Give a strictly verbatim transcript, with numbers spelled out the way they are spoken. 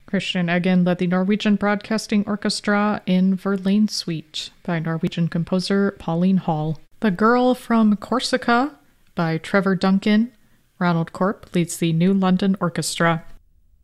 Christian Eggen led the Norwegian Broadcasting Orchestra in Verlaine Suite by Norwegian composer Pauline Hall. The Girl from Corsica by Trevor Duncan. Ronald Corp leads the New London Orchestra.